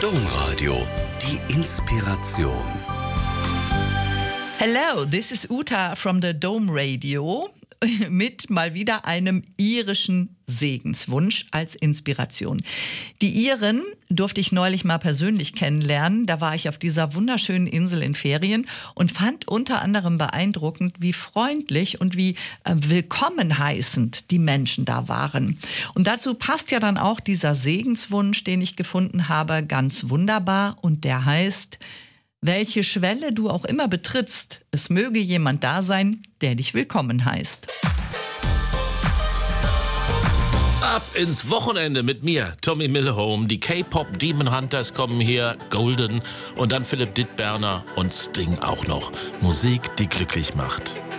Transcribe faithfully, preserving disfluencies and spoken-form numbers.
Domradio, die Inspiration. Hello, this is Uta from the Dome Radio mit mal wieder einem irischen Segenswunsch als Inspiration. Die Iren durfte ich neulich mal persönlich kennenlernen. Da war ich auf dieser wunderschönen Insel in Ferien und fand unter anderem beeindruckend, wie freundlich und wie äh, willkommen heißend die Menschen da waren. Und dazu passt ja dann auch dieser Segenswunsch, den ich gefunden habe, ganz wunderbar. Und der heißt: Welche Schwelle du auch immer betrittst, es möge jemand da sein, der dich willkommen heißt. Ab ins Wochenende mit mir, Tommy Milhomes. Die K-Pop Demon Hunters kommen hier, Golden und dann Philipp Dittberner und Sting auch noch. Musik, die glücklich macht.